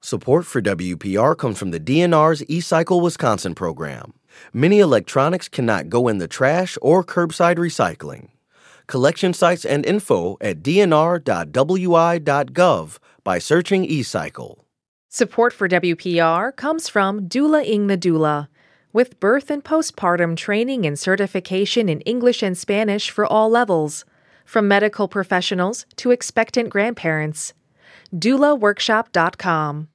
Support for WPR comes from the DNR's eCycle Wisconsin program. Many electronics cannot go in the trash or curbside recycling. Collection sites and info at dnr.wi.gov by searching eCycle. Support for WPR comes from Doula-ing the Doula, with birth and postpartum training and certification in English and Spanish for all levels, from medical professionals to expectant grandparents. DoulaWorkshop.com.